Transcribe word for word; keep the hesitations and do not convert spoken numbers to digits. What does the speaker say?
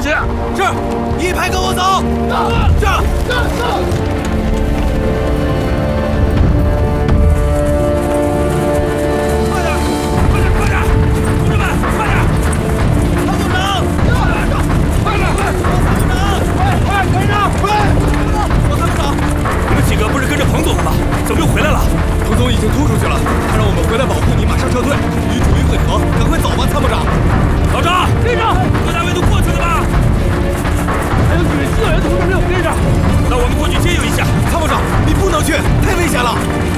去。 是，一排跟我走。是。快点，快点，快点！同志们，快点！参谋长，快点，快！参谋长，快快，团长，快！我参谋长，你们几个不是跟着彭总的吗？怎么又回来了？彭总已经突出去了，他让我们回来保护你，马上撤退，与主力会合。赶快走吧，参谋长。老张，跟上！各单位都过去了吧？还有几位四人同志没有跟上，那我们过去接应一下。参谋长，你不能去，太危险了。